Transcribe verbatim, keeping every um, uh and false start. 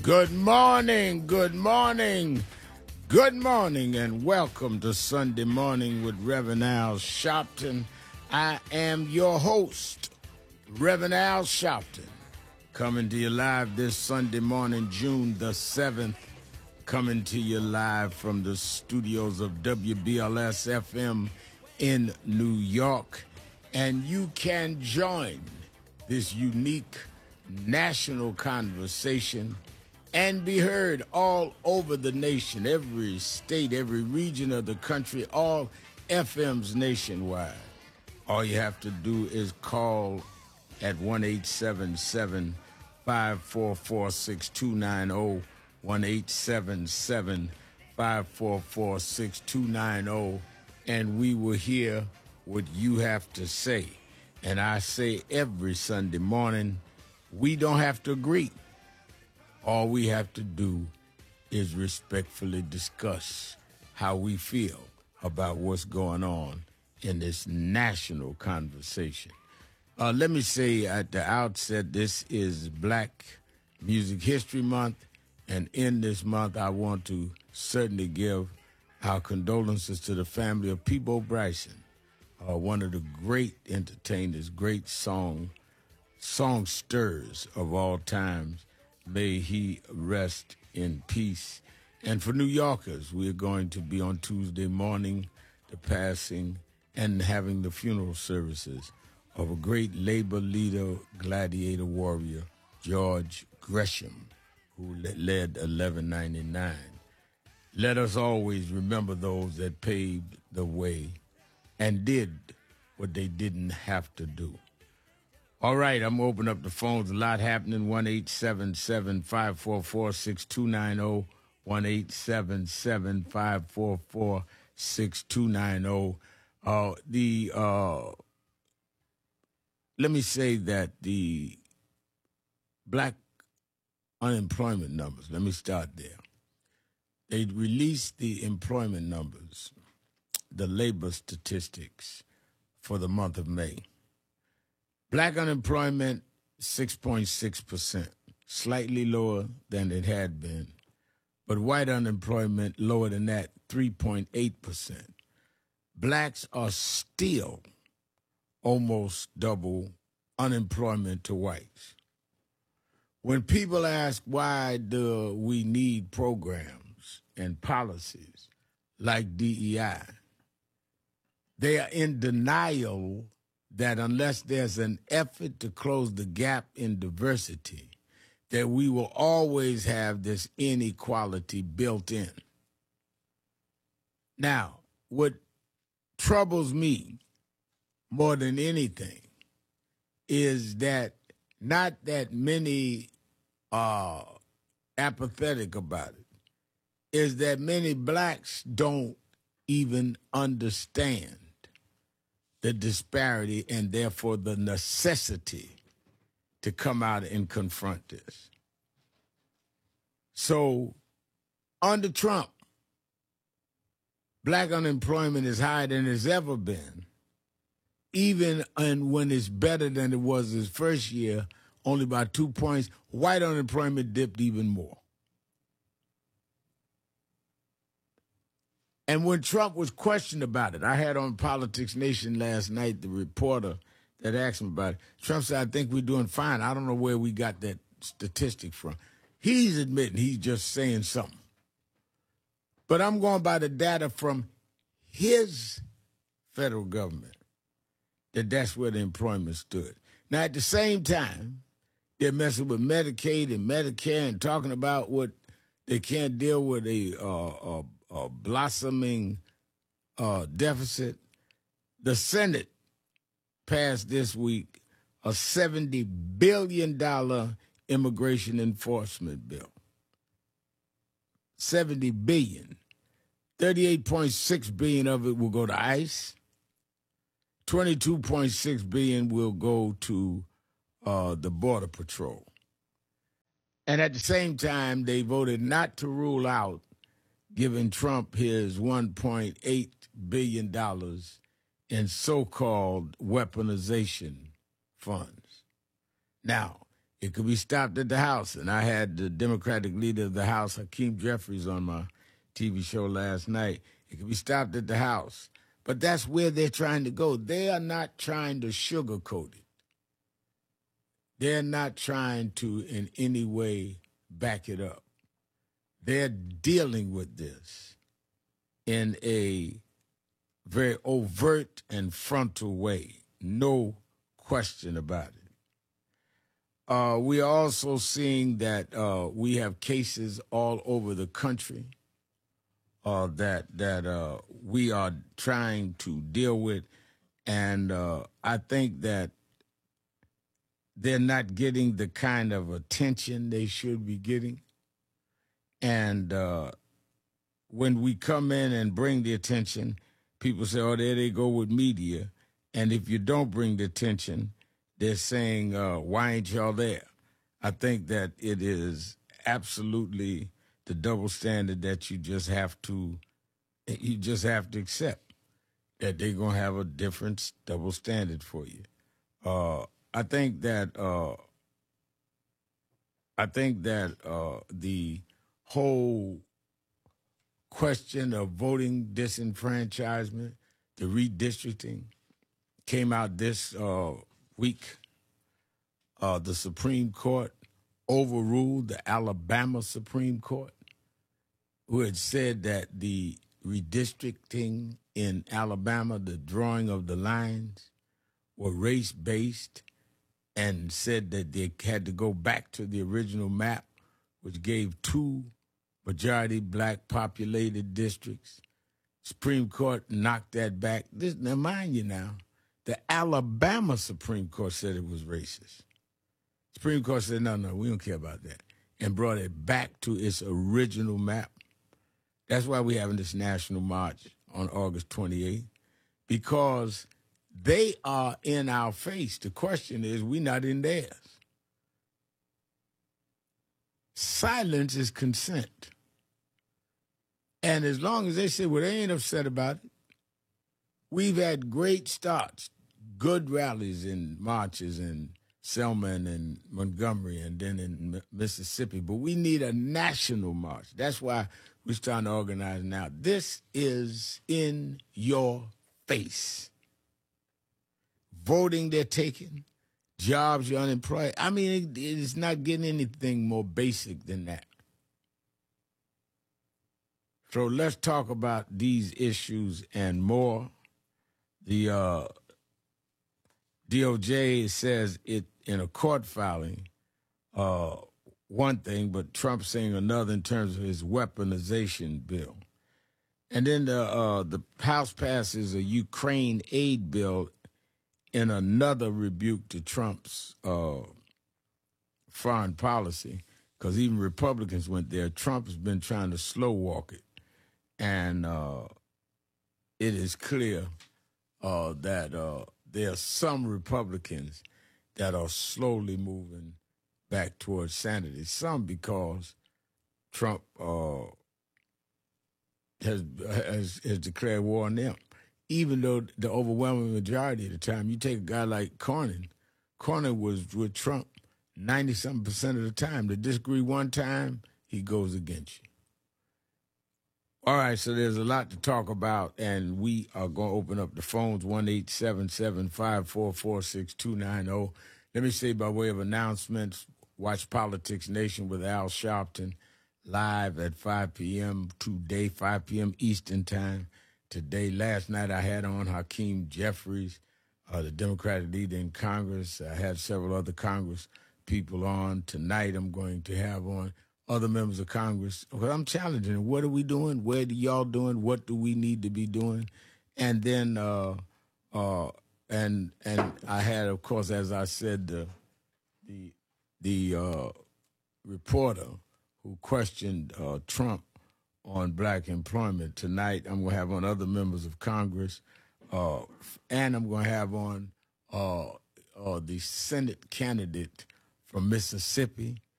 Good morning, good morning, good morning, and welcome to Sunday Morning with Reverend Al Sharpton. I am your host, Reverend Al Sharpton, coming to you live this Sunday morning, June the seventh, coming to you live from the studios of W B L S F M in New York. And you can join this unique national conversation and be heard all over the nation, every state, every region of the country, all F Ms nationwide. All you have to do is call at one eight seven seven, five four four, six two nine zero, one eight seven seven, five four four, six two nine zero, and we will hear what you have to say. And I say every Sunday morning, we don't have to agree. All we have to do is respectfully discuss how we feel about what's going on in this national conversation. Uh, let me say at the outset, this is Black Music History Month, and in this month, I want to certainly give our condolences to the family of Peabo Bryson, uh, one of the great entertainers, great song songsters of all times. May he rest in peace. And for New Yorkers, we're going to be on Tuesday morning, the passing and having the funeral services of a great labor leader, gladiator warrior, George Gresham, who led eleven ninety-nine. Let us always remember those that paved the way and did what they didn't have to do. All right, I'm going to open up the phones. A lot happening. one eight seven seven, five four four, six two nine zero, one eight seven seven, five four four, six two nine zero. Uh, the, uh, let me say that the black unemployment numbers, let me start there. They released the employment numbers, the labor statistics for the month of May. Black unemployment, six point six percent, slightly lower than it had been. But white unemployment, lower than that, three point eight percent. Blacks are still almost double unemployment to whites. When people ask why do we need programs and policies like D E I, they are in denial that unless there's an effort to close the gap in diversity, that we will always have this inequality built in. Now, what troubles me more than anything is that not that many are apathetic about it, is that many blacks don't even understand the disparity and therefore the necessity to come out and confront this. So under Trump, black unemployment is higher than it's ever been, even and when it's better than it was his first year, only by two points. White unemployment dipped even more. And when Trump was questioned about it, I had on Politics Nation last night the reporter that asked him about it. Trump said, I think we're doing fine. I don't know where we got that statistic from. He's admitting he's just saying something. But I'm going by the data from his federal government, that that's where the employment stood. Now, at the same time, they're messing with Medicaid and Medicare and talking about what they can't deal with a, uh, a a blossoming uh, deficit. The Senate passed this week a seventy billion dollars immigration enforcement bill. seventy billion dollars. thirty-eight point six billion dollars of it will go to ICE. twenty-two point six billion dollars will go to uh, the Border Patrol. And at the same time, they voted not to rule out giving Trump his one point eight billion dollars in so-called weaponization funds. Now, It could be stopped at the House. And I had the Democratic leader of the House, Hakeem Jeffries, on my T V show last night. It could be stopped at the House. But that's where they're trying to go. They are not trying to sugarcoat it. They're not trying to in any way back it up. They're dealing with this in a very overt and frontal way. No question about it. Uh, we are also seeing that uh, we have cases all over the country uh, that that uh, we are trying to deal with, and uh, I think that they're not getting the kind of attention they should be getting. And uh, when we come in and bring the attention, people say, oh, there they go with media. And if you don't bring the attention, they're saying, uh, why ain't y'all there? I think that it is absolutely the double standard that you just have to, you just have to accept, that they're going to have a different double standard for you. Uh, I think that, uh, I think that uh, the whole question of voting disenfranchisement, the redistricting, came out this uh, week. Uh, the Supreme Court overruled the Alabama Supreme Court, who had said that the redistricting in Alabama, the drawing of the lines, were race-based, and said that they had to go back to the original map, which gave two majority black populated districts. Supreme Court knocked that back. This, now, mind you now, the Alabama Supreme Court said it was racist. Supreme Court said, no, no, we don't care about that, and brought it back to its original map. That's why we're having this national march on August twenty-eighth, because they are in our face. The question is, we're not in theirs. Silence is consent. And as long as they say, well, they ain't upset about it, we've had great starts, good rallies and marches in Selma and in Montgomery and then in Mississippi. But we need a national march. That's why we're starting to organize now. This is in your face. Voting they're taking, jobs you're unemployed. I mean, it, it's not getting anything more basic than that. So let's talk about these issues and more. The uh, D O J says it in a court filing, uh, one thing, but Trump saying another in terms of his weaponization bill. And then the, uh, the House passes a Ukraine aid bill in another rebuke to Trump's uh, foreign policy, because even Republicans went there. Trump has been trying to slow walk it. And uh, it is clear uh, that uh, there are some Republicans that are slowly moving back towards sanity. Some because Trump uh, has, has has declared war on them. Even though the overwhelming majority of the time, you take a guy like Cornyn, Cornyn was with Trump ninety-something percent of the time. To disagree one time, he goes against you. All right, so there's a lot to talk about, and we are going to open up the phones, one eight seven seven, five four four, six two nine zero. Let me say by way of announcements, watch Politics Nation with Al Sharpton live at five p.m. today, five p.m. Eastern Time. Today, last night I had on Hakeem Jeffries, uh, the Democratic leader in Congress. I had several other Congress people on. Tonight I'm going to have on other members of Congress. Well, I'm challenging. What are we doing? Where are y'all doing? What do we need to be doing? And then, uh, uh, and and I had, of course, as I said, the the the uh, reporter who questioned uh, Trump on black employment. Tonight, I'm going to have on other members of Congress, uh, and I'm going to have on uh, uh, the Senate candidate from Mississippi,